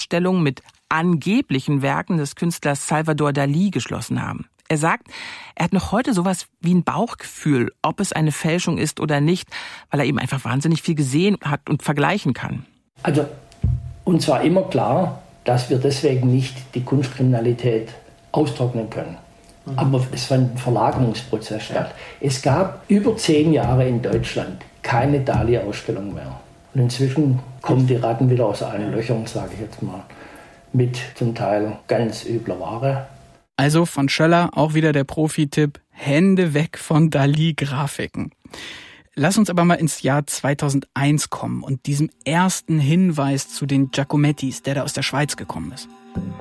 Ausstellung mit angeblichen Werken des Künstlers Salvador Dalí geschlossen haben. Er sagt, er hat noch heute sowas wie ein Bauchgefühl, ob es eine Fälschung ist oder nicht, weil er eben einfach wahnsinnig viel gesehen hat und vergleichen kann. Also uns war immer klar, dass wir deswegen nicht die Kunstkriminalität austrocknen können. Aber es fand ein Verlagerungsprozess statt. Es gab über 10 Jahre in Deutschland keine Dalí-Ausstellung mehr. Und inzwischen kommen die Ratten wieder aus allen Löchern, sage ich jetzt mal, mit zum Teil ganz übler Ware. Also von Schöller auch wieder der Profi-Tipp, Hände weg von Dalí-Grafiken. Lass uns aber mal ins Jahr 2001 kommen und diesem ersten Hinweis zu den Giacomettis, der da aus der Schweiz gekommen ist.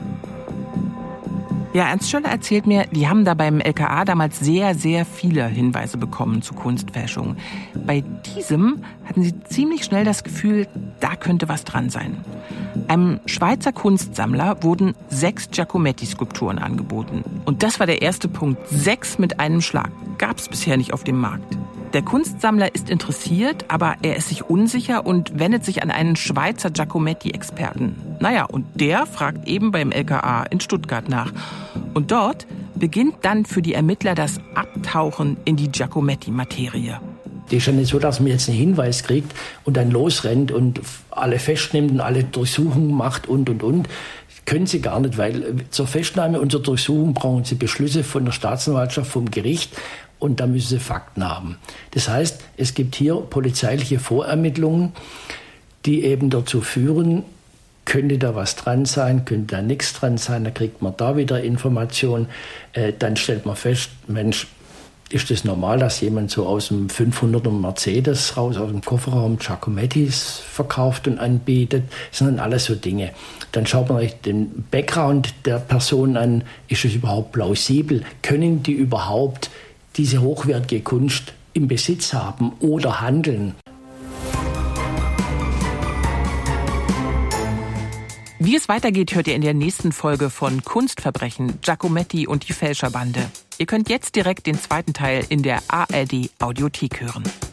Ja, Ernst Schöller erzählt mir, die haben da beim LKA damals sehr, sehr viele Hinweise bekommen zu Kunstfälschungen. Bei diesem hatten sie ziemlich schnell das Gefühl, da könnte was dran sein. Einem Schweizer Kunstsammler wurden 6 Giacometti-Skulpturen angeboten. Und das war der erste Punkt. 6 mit einem Schlag. Gab's bisher nicht auf dem Markt. Der Kunstsammler ist interessiert, aber er ist sich unsicher und wendet sich an einen Schweizer Giacometti-Experten. Naja, und der fragt eben beim LKA in Stuttgart nach. Und dort beginnt dann für die Ermittler das Abtauchen in die Giacometti-Materie. Die ist ja nicht so, dass man jetzt einen Hinweis kriegt und dann losrennt und alle festnimmt und alle Durchsuchungen macht und. Können sie gar nicht, weil zur Festnahme und zur Durchsuchung brauchen sie Beschlüsse von der Staatsanwaltschaft, vom Gericht. Und da müssen sie Fakten haben. Das heißt, es gibt hier polizeiliche Vorermittlungen, die eben dazu führen, könnte da was dran sein, könnte da nichts dran sein, da kriegt man da wieder Informationen. Dann stellt man fest, Mensch, ist das normal, dass jemand so aus dem 500er Mercedes raus, aus dem Kofferraum Giacomettis verkauft und anbietet? Das sind alles so Dinge. Dann schaut man sich den Background der Person an. Ist es überhaupt plausibel? Können die überhaupt diese hochwertige Kunst im Besitz haben oder handeln? Wie es weitergeht, hört ihr in der nächsten Folge von Kunstverbrechen, Giacometti und die Fälscherbande. Ihr könnt jetzt direkt den zweiten Teil in der ARD Audiothek hören.